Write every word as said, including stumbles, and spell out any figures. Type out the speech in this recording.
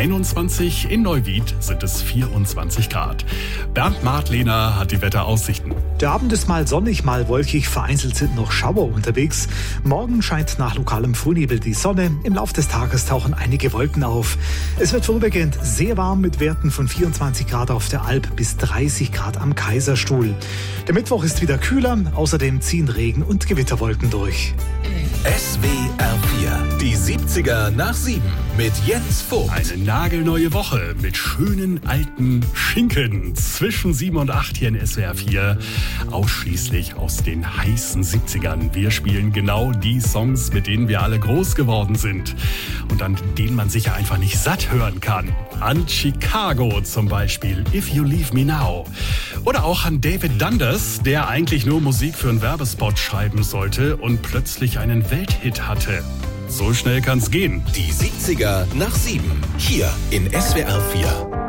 einundzwanzig, in Neuwied sind es vierundzwanzig Grad. Bernd Martlehner hat die Wetteraussichten. Der Abend ist mal sonnig, mal wolkig, vereinzelt sind noch Schauer unterwegs. Morgen scheint nach lokalem Frühnebel die Sonne, im Laufe des Tages tauchen einige Wolken auf. Es wird vorübergehend sehr warm mit Werten von vierundzwanzig Grad auf der Alp bis dreißig Grad am Kaiserstuhl. Der Mittwoch ist wieder kühler, außerdem ziehen Regen- und Gewitterwolken durch. S W R vier, die siebziger nach sieben mit Jens Vogt. Eine nagelneue Woche mit schönen alten Schinken zwischen sieben und acht hier in S W R vier. Ausschließlich aus den heißen siebzigern. Wir spielen genau die Songs, mit denen wir alle groß geworden sind und an denen man sich ja einfach nicht satt hören kann. An Chicago zum Beispiel, If You Leave Me Now. Oder auch an David Dundas, der eigentlich nur Musik für einen Werbespot schreiben sollte und plötzlich einen Welthit hatte. So schnell kann's gehen. Die siebziger nach sieben, hier in S W R vier.